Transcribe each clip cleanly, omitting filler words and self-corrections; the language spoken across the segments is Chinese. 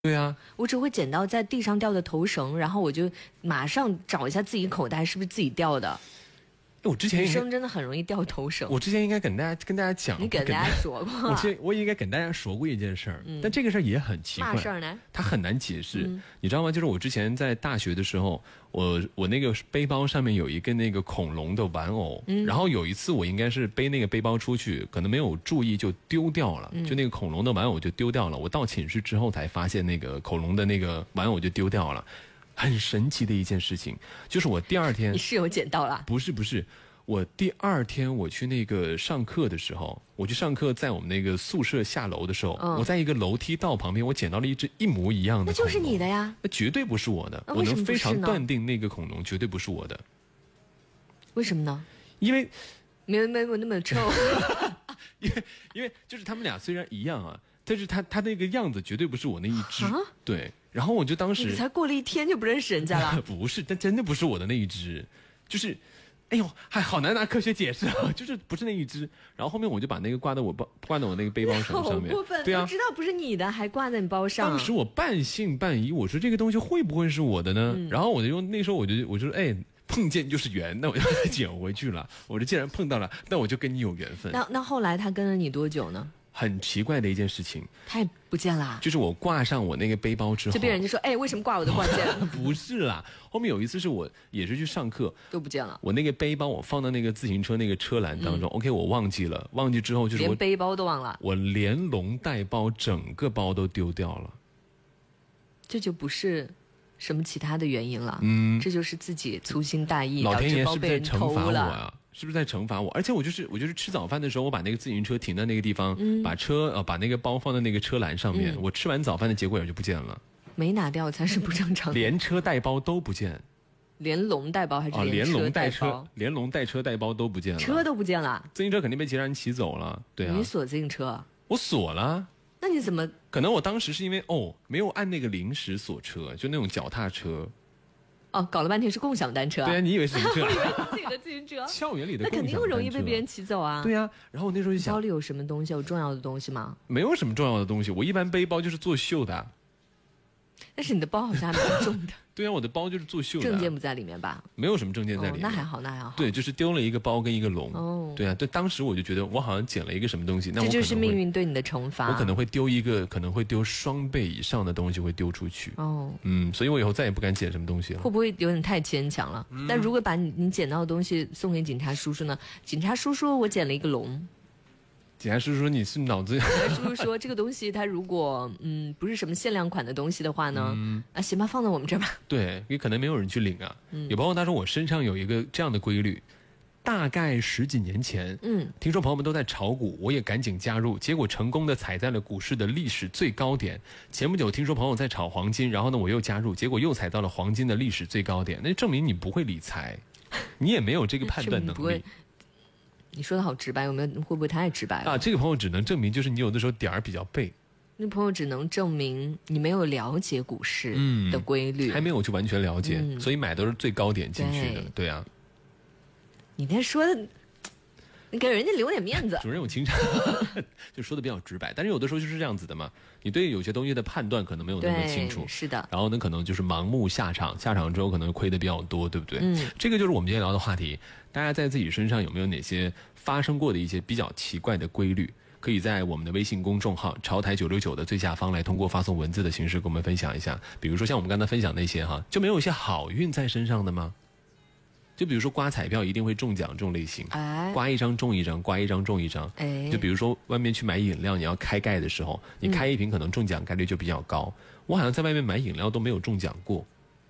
对啊， 我只会捡到在地上掉的头绳，然后我就马上找一下自己口袋是不是自己掉的。 我之前女生真的很容易掉头绳。 我之前应该跟大家讲， 你跟大家说过。 我应该跟大家说过一件事儿，但这个事儿也很奇怪。 嘛事儿呢？ 它很难解释，你知道吗？就是我之前在大学的时候，我那个背包上面有一个那个恐龙的玩偶，然后有一次我应该是背那个背包出去，可能没有注意就丢掉了，就那个恐龙的玩偶就丢掉了。我到寝室之后才发现那个恐龙的那个玩偶就丢掉了。很神奇的一件事情，就是我第二天你室友捡到了？ 不是，我第二天我去那个上课的时候，我去上课，在我们那个宿舍下楼的时候，我在一个楼梯道旁边，我捡到了一只一模一样的恐龙。那就是你的呀？ 那绝对不是我的，我能非常断定那个恐龙绝对不是我的。 为什么呢？ 因为没有那么臭。 因为就是他们俩虽然一样啊，但是他那个样子绝对不是我那一只。对，然后我就当时你才过了1天就不认识人家了？ 不是，但真的不是我的那一只，就是。哎呦，还好难拿科学解释啊！就是不是那一只，然后后面我就把那个挂到我那个背包绳上面。 好过分！ 对啊， 我知道不是你的，还挂在你包上。 当时我半信半疑，我说这个东西会不会是我的呢？然后我就用那时候我就说，哎，碰见就是缘，那我就捡回去了。我说既然碰到了，那我就跟你有缘分。 那后来他跟了你多久呢？ 很奇怪的一件事情， 他也不见了。 就是我挂上我那个背包之后， 这边人就说：“哎，为什么挂我的挂件？” 不是啦，后面有一次是我也是去上课， 都不见了。 我那个背包我放到那个自行车那个车篮当中，OK， 我忘记了，忘记之后就是连背包都忘了， 我连笼带包整个包都丢掉了。 这就不是什么其他的原因了，这就是自己粗心大意， 老天爷是不是在惩罚我啊？ 是不是在惩罚我？而且我就是吃早饭的时候，我把那个自行车停在那个地方，把那个包放在那个车篮上面。我吃完早饭的结果也就不见了， 没拿掉才是不正常的。 连车带包都不见， 连笼带包还是连车带包？ 连笼带车带包都不见了， 车都不见了， 自行车肯定被其他人骑走了。对啊， 你锁自行车？ 我锁了。 那你怎么？ 可能我当时是因为没有按那个临时锁车，就那种脚踏车。 哦，搞了半天是共享单车。 对啊，你以为是什么车？ 我以为自己的自行车。 校园里的共享单车， 那肯定容易被别人骑走啊。 对啊，然后我那时候就想， 包里有什么东西？有重要的东西吗？ 没有什么重要的东西，我一般背包就是作秀的。 但是你的包好像还蛮重的。 对啊，我的包就是作秀的。 证件不在里面吧？ 没有什么证件在里面。 那还好，那还好。 对，就是丢了一个包跟一个笼。哦，对啊，对，当时我就觉得我好像捡了一个什么东西，那我这就是命运对你的惩罚。 我可能会丢一个，可能会丢双倍以上的东西会丢出去。 哦， 所以我以后再也不敢捡什么东西了。 会不会有点太牵强了？但如果把你捡到的东西送给警察叔叔呢？警察叔叔，我捡了一个笼。 警察叔叔，你是脑子？ 警察叔叔说，这个东西它如果不是什么限量款的东西的话呢，行吧，放在我们这儿吧。 对，也可能没有人去领啊。也包括他说我身上有一个这样的规律，大概10几年前，听说朋友们都在炒股，我也赶紧加入，结果成功的踩在了股市的历史最高点。前不久听说朋友在炒黄金，然后呢我又加入，结果又踩到了黄金的历史最高点，那证明你不会理财，你也没有这个判断能力。 你说的好直白，会不会太直白了？ 这个朋友只能证明就是你有的时候点儿比较背。 那朋友只能证明你没有了解股市的规律， 还没有去完全了解，所以买都是最高点进去的。对啊， 你那说的，你给人家留点面子。 主任有情商，就说的比较直白，但是有的时候就是这样子的嘛。你对有些东西的判断可能没有那么清楚， 是的。 然后呢，可能就是盲目下场，下场之后可能亏的比较多，对不对？这个就是我们今天聊的话题。大家在自己身上有没有哪些发生过的一些比较奇怪的规律？可以在我们的微信公众号潮台969的最下方来通过发送文字的形式跟我们分享一下。比如说像我们刚才分享那些就没有一些好运在身上的吗？就比如说刮彩票一定会中奖这种类型，刮一张中一张，刮一张中一张。就比如说外面去买饮料，你要开盖的时候，你开一瓶可能中奖概率就比较高。我好像在外面买饮料都没有中奖过。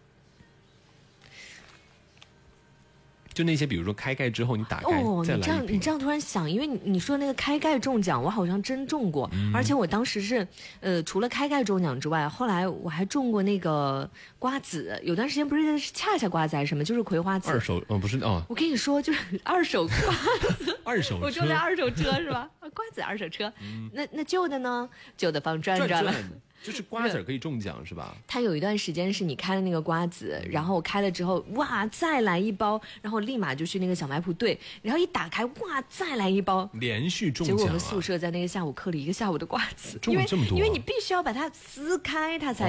就那些比如说开盖之后你打开再来一瓶。 你这样突然想，因为你说那个开盖中奖我好像真中过，而且我当时是除了开盖中奖之外，后来我还中过那个瓜子，有段时间不是恰恰瓜子还是什么，就是葵花籽。 二手不是哦， 我跟你说就是二手瓜子二手车， 我中的二手车是吧？瓜子二手车，那旧的呢？旧的放转转了。 就是瓜子可以中奖是吧？ 它有一段时间是你开了那个瓜子，然后我开了之后，哇，再来一包，然后立马就去那个小卖铺兑，然后一打开，哇，再来一包， 连续中奖、啊。 结果我们宿舍在那个下午嗑了1个下午的瓜子， 中了这么多、 因为你必须要把它撕开，它才